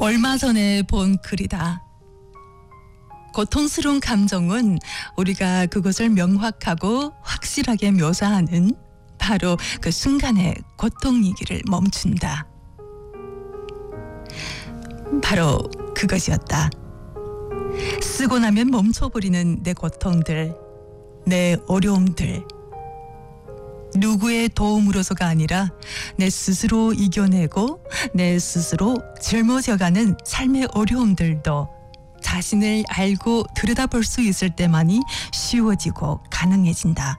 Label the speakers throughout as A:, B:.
A: 얼마 전에 본 글이다. 고통스러운 감정은 우리가 그것을 명확하고 확실하게 묘사하는 바로 그 순간의 고통이기를 멈춘다. 바로 그것이었다. 쓰고 나면 멈춰버리는 내 고통들, 내 어려움들. 누구의 도움으로서가 아니라 내 스스로 이겨내고 내 스스로 짊어져가는 삶의 어려움들도 자신을 알고 들여다볼 수 있을 때만이 쉬워지고 가능해진다.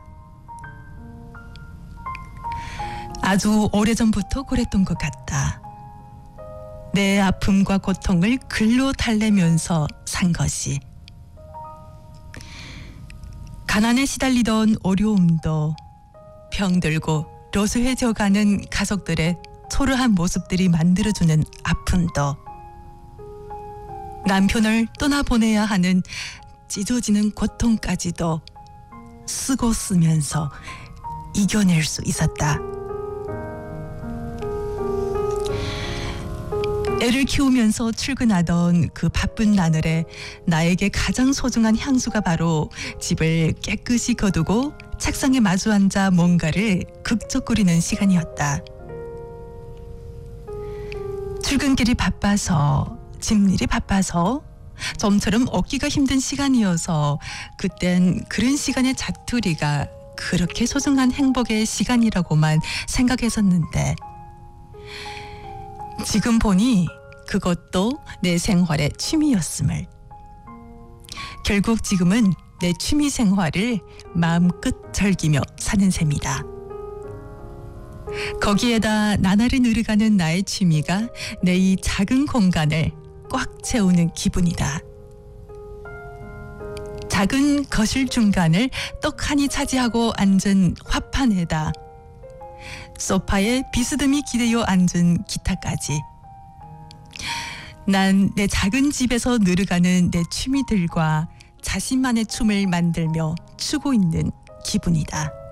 A: 아주 오래전부터 그랬던 것 같다. 내 아픔과 고통을 글로 달래면서 산 것이. 가난에 시달리던 어려움도 병들고 로스해져가는 가족들의 초라한 모습들이 만들어주는 아픔도 남편을 떠나보내야 하는 찢어지는 고통까지도 쓰고 쓰면서 이겨낼 수 있었다. 애를 키우면서 출근하던 그 바쁜 나날에 나에게 가장 소중한 향수가 바로 집을 깨끗이 거두고 책상에 마주 앉아 뭔가를 극적거리는 시간이었다. 출근길이 바빠서, 집일이 바빠서, 좀처럼 얻기가 힘든 시간이어서 그땐 그런 시간의 자투리가 그렇게 소중한 행복의 시간이라고만 생각했었는데 지금 보니 그것도 내 생활의 취미였음을. 결국 지금은 내 취미 생활을 마음껏 즐기며 사는 셈이다. 거기에다 나날이 늘어가는 나의 취미가 내 이 작은 공간을 꽉 채우는 기분이다. 작은 거실 중간을 떡하니 차지하고 앉은 화판에다 소파에 비스듬히 기대어 앉은 기타까지. 난 내 작은 집에서 늘어가는 내 취미들과 자신만의 춤을 만들며 추고 있는 기분이다.